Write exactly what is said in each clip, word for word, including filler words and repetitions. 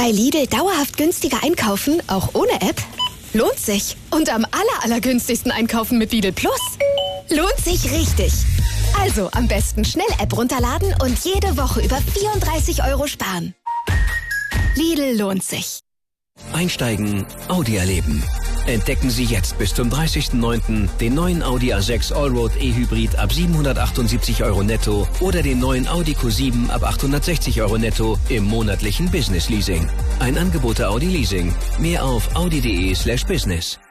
Bei Lidl dauerhaft günstiger einkaufen, auch ohne App? Lohnt sich. Und am aller, allergünstigsten einkaufen mit Lidl Plus? Lohnt sich richtig. Also am besten schnell App runterladen und jede Woche über vierunddreißig Euro sparen. Lidl lohnt sich. Einsteigen, Audi erleben. Entdecken Sie jetzt bis zum dreißigsten neunten den neuen Audi A sechs Allroad E-Hybrid ab siebenhundertachtundsiebzig Euro netto oder den neuen Audi Q sieben ab achthundertsechzig Euro netto im monatlichen Business Leasing. Ein Angebot der Audi Leasing. Mehr auf audi.de slash business.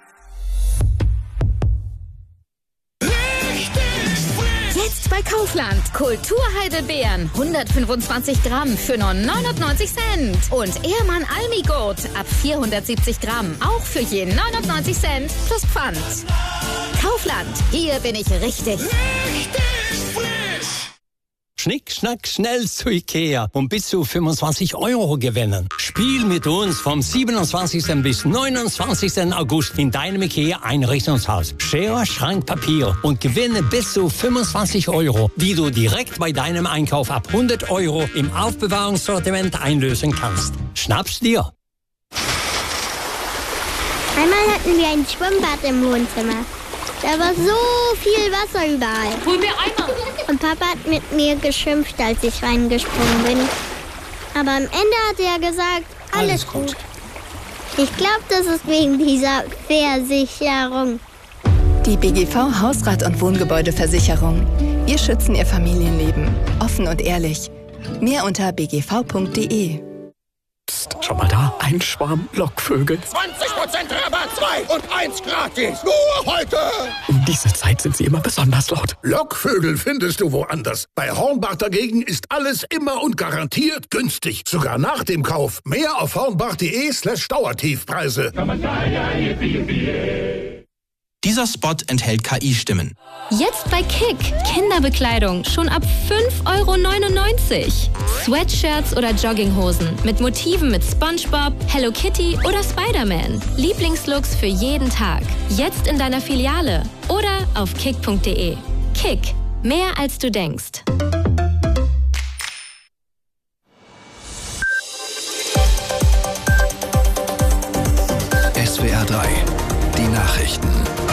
Jetzt bei Kaufland. Kulturheidelbeeren. hundertfünfundzwanzig Gramm für nur neunundneunzig Cent. Und Ehrmann Almigurt ab vierhundertsiebzig Gramm. Auch für je neunundneunzig Cent plus Pfand. Kaufland. Hier bin ich richtig. Richtig frisch. Schnick, schnack, schnell zu Ikea und bis zu fünfundzwanzig Euro gewinnen. Spiel mit uns vom siebenundzwanzigsten bis neunundzwanzigsten August in deinem Ikea Einrichtungshaus. Schere, Schrank, Papier und gewinne bis zu fünfundzwanzig Euro, die du direkt bei deinem Einkauf ab hundert Euro im Aufbewahrungssortiment einlösen kannst. Schnapp's dir! Einmal hatten wir ein Schwimmbad im Wohnzimmer. Da war so viel Wasser überall. Hol mir Eimer. Und Papa hat mit mir geschimpft, als ich reingesprungen bin. Aber am Ende hat er gesagt, alles, alles gut. gut. Ich glaube, das ist wegen dieser Versicherung. Die B G V Hausrat- und Wohngebäudeversicherung. Wir schützen Ihr Familienleben. Offen und ehrlich. Mehr unter b g v punkt d e. Psst, schau mal da, ein Schwarm Lockvögel. zwanzig Prozent Rabatt, zwei und eins gratis. Nur heute. Um diese Zeit sind sie immer besonders laut. Lockvögel findest du woanders. Bei Hornbach dagegen ist alles immer und garantiert günstig. Sogar nach dem Kauf. Mehr auf hornbach.de slash Dauertiefpreise. Dieser Spot enthält K I-Stimmen. Jetzt bei Kick. Kinderbekleidung schon ab fünf Euro neunundneunzig. Sweatshirts oder Jogginghosen mit Motiven mit SpongeBob, Hello Kitty oder Spider-Man. Lieblingslooks für jeden Tag. Jetzt in deiner Filiale oder auf kick punkt de. Kick. Mehr als du denkst. S W R drei. Die Nachrichten.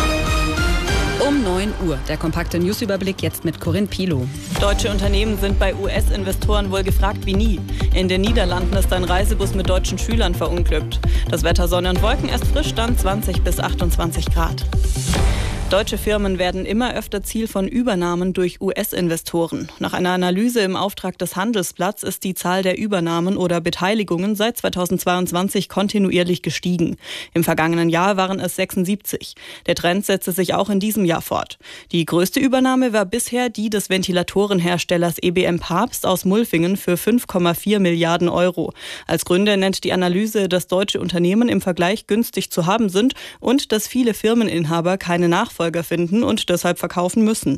Um neun Uhr. Der kompakte Newsüberblick jetzt mit Corinne Pilow. Deutsche Unternehmen sind bei U S-Investoren wohl gefragt wie nie. In den Niederlanden ist ein Reisebus mit deutschen Schülern verunglückt. Das Wetter Sonne und Wolken erst frisch, dann zwanzig bis achtundzwanzig Grad. Deutsche Firmen werden immer öfter Ziel von Übernahmen durch U S-Investoren. Nach einer Analyse im Auftrag des Handelsblatts ist die Zahl der Übernahmen oder Beteiligungen seit zweitausendzweiundzwanzig kontinuierlich gestiegen. Im vergangenen Jahr waren es sechsundsiebzig. Der Trend setzte sich auch in diesem Jahr fort. Die größte Übernahme war bisher die des Ventilatorenherstellers E B M Papst aus Mulfingen für fünf Komma vier Milliarden Euro. Als Gründe nennt die Analyse, dass deutsche Unternehmen im Vergleich günstig zu haben sind und dass viele Firmeninhaber keine Nachfolger finden und deshalb verkaufen müssen.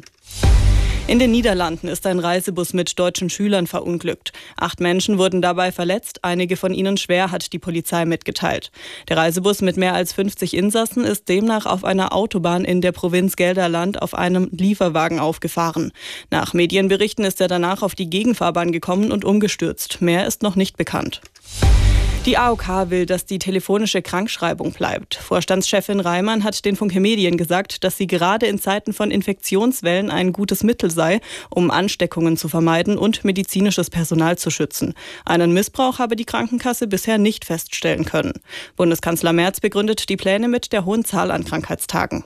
In den Niederlanden ist ein Reisebus mit deutschen Schülern verunglückt. Acht Menschen wurden dabei verletzt, einige von ihnen schwer, hat die Polizei mitgeteilt. Der Reisebus mit mehr als fünfzig Insassen ist demnach auf einer Autobahn in der Provinz Gelderland auf einem Lieferwagen aufgefahren. Nach Medienberichten ist er danach auf die Gegenfahrbahn gekommen und umgestürzt. Mehr ist noch nicht bekannt. Die A O K will, dass die telefonische Krankschreibung bleibt. Vorstandschefin Reimann hat den Funke Medien gesagt, dass sie gerade in Zeiten von Infektionswellen ein gutes Mittel sei, um Ansteckungen zu vermeiden und medizinisches Personal zu schützen. Einen Missbrauch habe die Krankenkasse bisher nicht feststellen können. Bundeskanzler Merz begründet die Pläne mit der hohen Zahl an Krankheitstagen.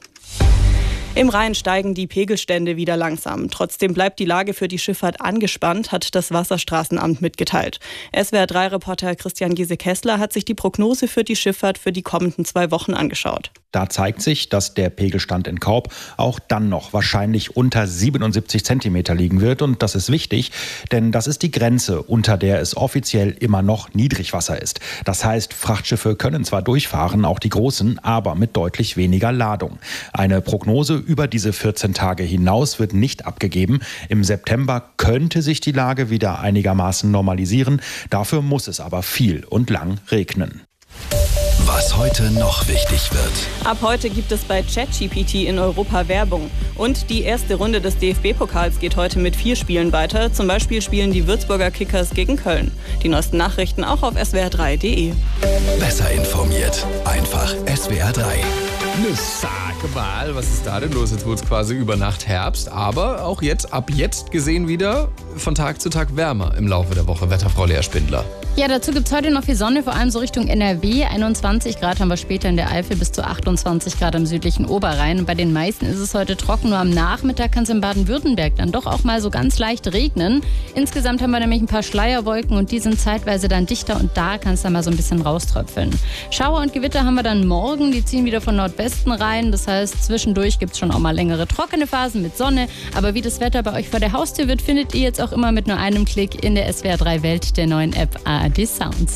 Im Rhein steigen die Pegelstände wieder langsam. Trotzdem bleibt die Lage für die Schifffahrt angespannt, hat das Wasserstraßenamt mitgeteilt. S W R drei Reporter Christian Giese-Kessler hat sich die Prognose für die Schifffahrt für die kommenden zwei Wochen angeschaut. Da zeigt sich, dass der Pegelstand in Kaub auch dann noch wahrscheinlich unter siebenundsiebzig Zentimeter liegen wird. Und das ist wichtig, denn das ist die Grenze, unter der es offiziell immer noch Niedrigwasser ist. Das heißt, Frachtschiffe können zwar durchfahren, auch die großen, aber mit deutlich weniger Ladung. Eine Prognose über diese vierzehn Tage hinaus wird nicht abgegeben. Im September könnte sich die Lage wieder einigermaßen normalisieren. Dafür muss es aber viel und lang regnen. Was heute noch wichtig wird. Ab heute gibt es bei ChatGPT in Europa Werbung. Und die erste Runde des D F B-Pokals geht heute mit vier Spielen weiter. Zum Beispiel spielen die Würzburger Kickers gegen Köln. Die neuesten Nachrichten auch auf s w r drei punkt d e. Besser informiert. Einfach S W R drei. Ne, sag mal, was ist da denn los? Jetzt wurde es quasi über Nacht Herbst, aber auch jetzt, ab jetzt gesehen wieder von Tag zu Tag wärmer im Laufe der Woche. Wetterfrau Lea Spindler. Ja, dazu gibt es heute noch viel Sonne, vor allem so Richtung N R W. einundzwanzig Grad haben wir später in der Eifel, bis zu achtundzwanzig Grad am südlichen Oberrhein. Und bei den meisten ist es heute trocken, nur am Nachmittag kann es in Baden-Württemberg dann doch auch mal so ganz leicht regnen. Insgesamt haben wir nämlich ein paar Schleierwolken und die sind zeitweise dann dichter und da kann es dann mal so ein bisschen rauströpfeln. Schauer und Gewitter haben wir dann morgen, die ziehen wieder von Nordwesten rein. Das heißt, zwischendurch gibt es schon auch mal längere trockene Phasen mit Sonne. Aber wie das Wetter bei euch vor der Haustür wird, findet ihr jetzt auch immer mit nur einem Klick in der S W R drei Welt, der neuen App A R D Sounds.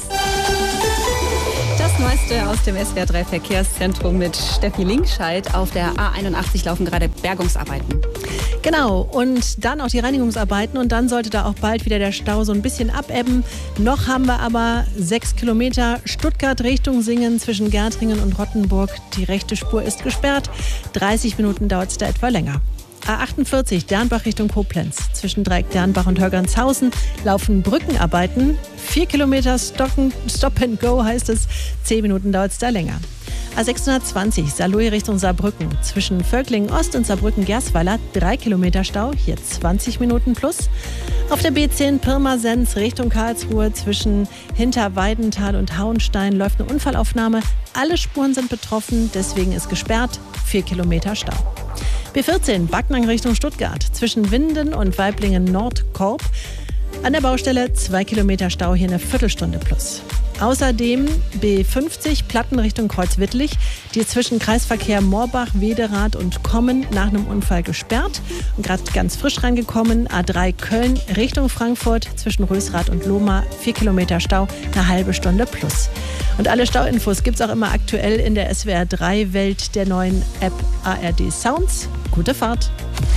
Das Neueste aus dem S W R drei Verkehrszentrum mit Steffi Linkscheid. Auf der A einundachtzig laufen gerade Bergungsarbeiten. Genau, und dann auch die Reinigungsarbeiten und dann sollte da auch bald wieder der Stau so ein bisschen abebben. Noch haben wir aber sechs Kilometer Stuttgart Richtung Singen zwischen Gärtringen und Rottenburg. Die rechte Spur ist gesperrt. dreißig Minuten dauert es da etwa länger. A achtundvierzig Dernbach Richtung Koblenz. Zwischen Dreieck Dernbach und Hörgernshausen laufen Brückenarbeiten. Vier Kilometer Stocken, Stop and Go heißt es. Zehn Minuten dauert es da länger. A sechshundertzwanzig Saarlouis Richtung Saarbrücken. Zwischen Völklingen Ost und Saarbrücken-Gersweiler drei Kilometer Stau. Hier zwanzig Minuten plus. Auf der B zehn Pirmasens Richtung Karlsruhe zwischen Hinterweidenthal und Hauenstein läuft eine Unfallaufnahme. Alle Spuren sind betroffen, deswegen ist gesperrt. Vier Kilometer Stau. B vierzehn Backnang Richtung Stuttgart. Zwischen Winden und Weiblingen-Nordkorb. An der Baustelle zwei Kilometer Stau, hier eine Viertelstunde plus. Außerdem B fünfzig Platten Richtung Kreuzwittlich. Die zwischen Kreisverkehr Moorbach, Wederath und Kommen nach einem Unfall gesperrt. Und gerade ganz frisch reingekommen. A drei Köln Richtung Frankfurt zwischen Rösrath und Lohmar. Vier Kilometer Stau, eine halbe Stunde plus. Und alle Stauinfos gibt es auch immer aktuell in der S W R drei Welt der neuen App A R D Sounds. Gute Fahrt.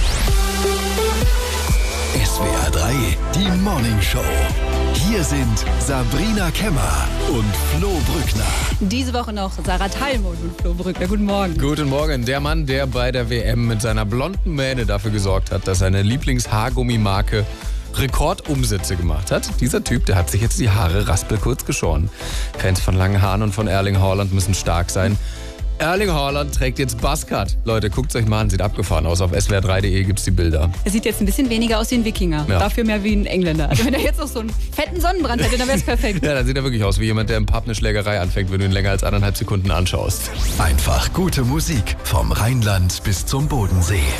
S W R drei, die Morning Show. Hier sind Sabrina Kemmer und Flo Brückner. Diese Woche noch Sarah Thalmund und Flo Brückner. Guten Morgen. Guten Morgen. Der Mann, der bei der W M mit seiner blonden Mähne dafür gesorgt hat, dass seine Lieblingshaargummimarke Rekordumsätze gemacht hat. Dieser Typ, der hat sich jetzt die Haare raspelkurz geschoren. Fans von langen Haaren und von Erling Haaland müssen stark sein. Erling Haaland trägt jetzt Buzzcut. Leute, guckt es euch mal an, sieht abgefahren aus. Auf S W R drei punkt d e gibt es die Bilder. Er sieht jetzt ein bisschen weniger aus wie ein Wikinger, ja. Dafür mehr wie ein Engländer. Also wenn er jetzt noch so einen fetten Sonnenbrand hätte, dann wäre es perfekt. Ja, dann sieht er wirklich aus wie jemand, der im Pub eine Schlägerei anfängt, wenn du ihn länger als anderthalb Sekunden anschaust. Einfach gute Musik vom Rheinland bis zum Bodensee.